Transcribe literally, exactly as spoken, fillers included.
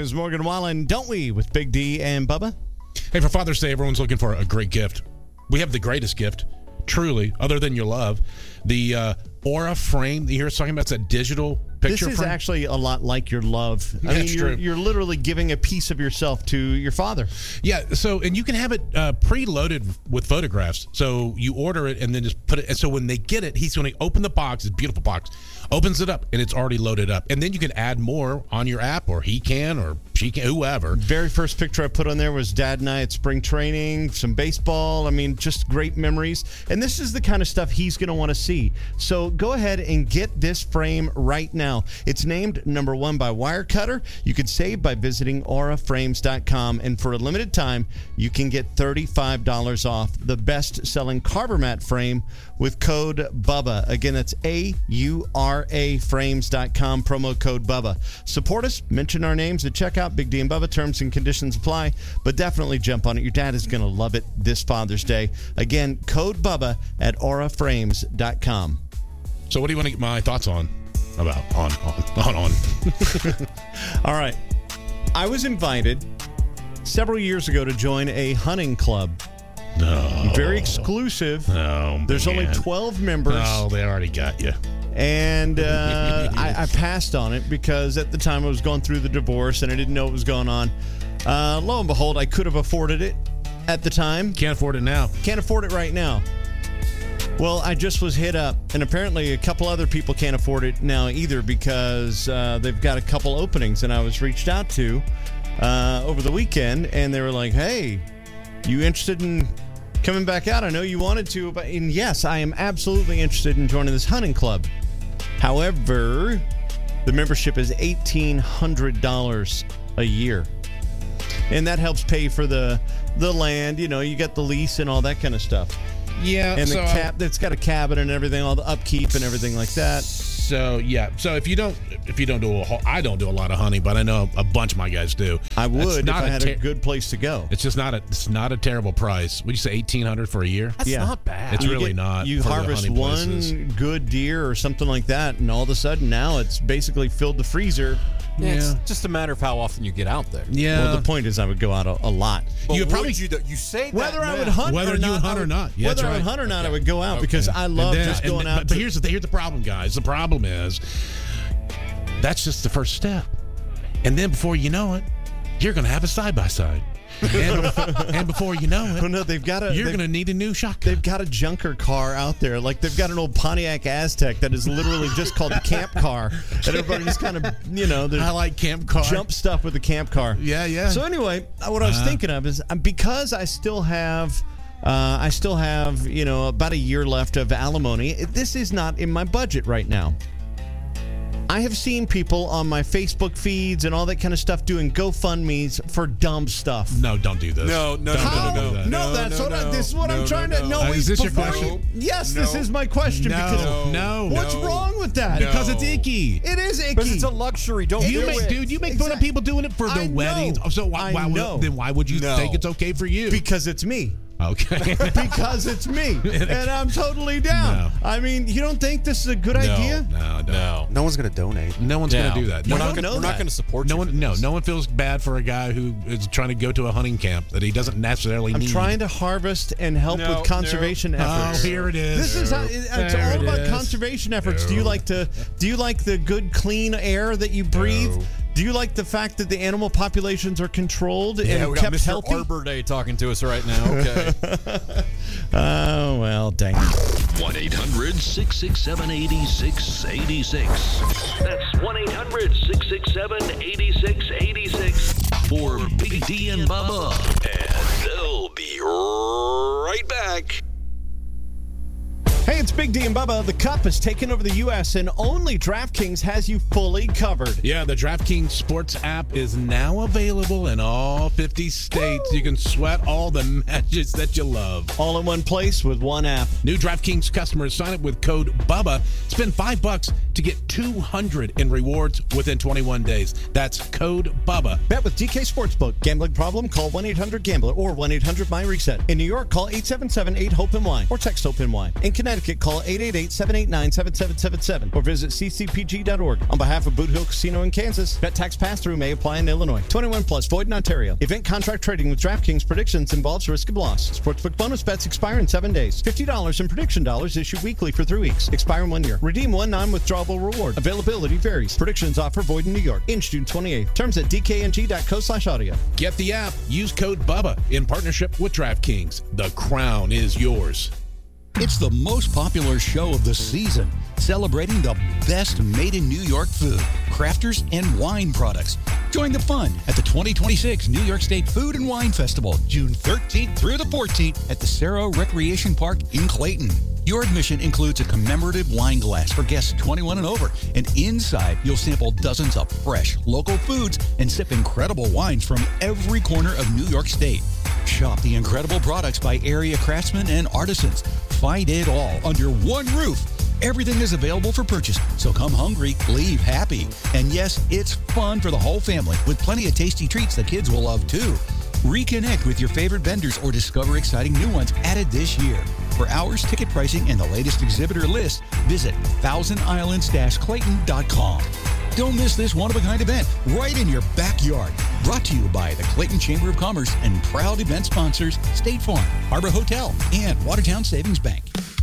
is Morgan Wallen, don't we, with Big D and Bubba? Hey, for Father's Day, everyone's looking for a great gift. We have the greatest gift, truly, other than your love. The uh, Aura frame. You hear us talking about? It's a digital picture This is frame. actually a lot like your love. I That's mean, you're, true. you're literally giving a piece of yourself to your father. Yeah, so, and you can have it uh, preloaded with photographs. So you order it and then just put it. And so when they get it, he's going to open the box. It's a beautiful box. Opens it up, and it's already loaded up. And then you can add more on your app, or he can, or she can, whoever. Very first picture I put on there was Dad and I at spring training, some baseball. I mean, just great memories. And this is the kind of stuff he's going to want to see. So go ahead and get this frame right now. It's named number one by Wirecutter. You can save by visiting aura frames dot com. And for a limited time, you can get thirty-five dollars off the best-selling Carver Mat frame with code BUBBA. Again, that's A U R A frames dot com, promo code BUBBA. Support us, mention our names at checkout. Big D and Bubba, terms and conditions apply, but definitely jump on it. Your dad is going to love it this Father's Day. Again, code BUBBA at aura frames dot com. So what do you want to get my thoughts on? About on, on, on, on. All right. I was invited several years ago to join a hunting club. No. Very exclusive. No, There's man. only twelve members. Oh, they already got you. And uh, I, I passed on it because at the time I was going through the divorce and I didn't know what was going on. Uh, lo and behold, I could have afforded it at the time. Can't afford it now. Can't afford it right now. Well, I just was hit up, and apparently a couple other people can't afford it now either because uh, they've got a couple openings, and I was reached out to uh, over the weekend, and they were like, hey, you interested in coming back out? I know you wanted to, but and yes, I am absolutely interested in joining this hunting club. However, the membership is eighteen hundred dollars a year, and that helps pay for the, the land. You know, you got the lease and all that kind of stuff. Yeah, And the so, cap that's got a cabin and everything, all the upkeep and everything like that. So yeah, so if you don't, if you don't do a whole, I don't do a lot of hunting, but I know a bunch of my guys do. I would That's if not I had ter- a good place to go. It's just not a, it's not a terrible price. Would you say eighteen hundred for a year? That's Yeah. not bad. It's You really get- not. You for the harvest hunting one places. good deer or something like that, and all of a sudden now it's basically filled the freezer. Yeah, Yeah. It's just a matter of how often you get out there. Yeah. Well, the point is I would go out a, a lot. But You would probably- you, do- you say that Whether I now. would hunt Whether or you not, hunt I or would- not. Yeah, whether that's I would right. hunt or not, Okay. I would go out Okay. because I love And then- just and- going but, out. But to, here's the here's the problem, guys. The problem is that's just the first step, and then before you know it, you're going to have a side by side, and before you know it, oh no, they've got a you're they've- going to need a new shotgun. They've got a junker car out there. Like, they've got an old Pontiac Aztec that is literally just called the camp car. And everybody just kind of, you know, there's I like camp car. jump stuff with the camp car. Yeah, yeah. So anyway, what I was Uh-huh. thinking of is um, because I still have, uh, I still have, you know, about a year left of alimony. This is not in my budget right now. I have seen people on my Facebook feeds and all that kind of stuff doing GoFundMe's for dumb stuff. No, don't do this. No, no, Don't no, How? do no, that. No, that's no, what I, no. this is what No, I'm no, trying to. no. No, Uh, wait, is this your before question? you- Yes, No. this is my question. No, because no. what's no. wrong with that? No. Because it's icky. It is icky. Because it's a luxury. Don't You do make, it. dude, you make fun of Exactly. people doing it for I the know. weddings. So why, I why would, know. then why would you No. think it's okay for you? because it's me. Okay. Because it's me, and I'm totally down. No. I mean, you don't think this is a good no, idea? No, no, No. No one's going to donate. No one's No. going to do that. We're No, not don't gonna, know we're that. not going to support no you. one, for no, this. no one feels bad for a guy who is trying to go to a hunting camp that he doesn't necessarily I'm need. trying to harvest and help No, with conservation Oh, efforts. here it is. This is how, it's There all it about is. conservation efforts. Do you No. like to? Do you like the good, clean air that you breathe? No. Do you like the fact that the animal populations are controlled Yeah, and we got kept Mister healthy? Arbor Day talking to us right now. Okay. Oh well, dang it. one eight hundred six six seven eight six eight six. That's one eight hundred six six seven eight six eight six for Big D and Bubba. And they'll be right back. Hey, it's Big D and Bubba. The Cup has taken over the U S and only DraftKings has you fully covered. Yeah, the DraftKings Sports app is now available in all fifty states. You can sweat all the matches that you love. All in one place with one app. New DraftKings customers sign up with code BUBBA. Spend five bucks to get two hundred in rewards within twenty-one days. That's code BUBBA. Bet with D K Sportsbook. Gambling problem? Call one eight hundred gambler or one eight hundred my reset. In New York, call eight seven seven eight hope N Y or text HOPE-N Y. In Connecticut, Connecticut, call eight eight eight, seven eight nine, seven seven seven seven or visit c c p g dot org. On behalf of Boot Hill Casino in Kansas, bet tax pass-through may apply in Illinois. twenty-one plus, void in Ontario. Event contract trading with DraftKings predictions involves risk of loss. Sportsbook bonus bets expire in seven days. fifty dollars in prediction dollars issued weekly for three weeks. Expire in one year. Redeem one non-withdrawable reward. Availability varies. Predictions offer void in New York. Ends June twenty-eighth. Terms at d k n g dot co slash audio. Get the app. Use code BUBBA in partnership with DraftKings. The crown is yours. It's the most popular show of the season, celebrating the best made in New York food, crafters, and wine products. Join the fun at the twenty twenty-six New York State Food and Wine Festival, June thirteenth through the fourteenth at the Cerro Recreation Park in Clayton. Your admission includes a commemorative wine glass for guests twenty-one and over, and inside you'll sample dozens of fresh, local foods and sip incredible wines from every corner of New York State. Shop the incredible products by area craftsmen and artisans. Find it all under one roof. Everything is available for purchase, so come hungry, leave happy. And yes, it's fun for the whole family with plenty of tasty treats the kids will love too. Reconnect with your favorite vendors or discover exciting new ones added this year. For hours, ticket pricing, and the latest exhibitor list, visit thousand islands dash clayton dot com. Don't miss this one-of-a-kind event right in your backyard. Brought to you by the Clayton Chamber of Commerce and proud event sponsors State Farm, Harbor Hotel, and Watertown Savings Bank.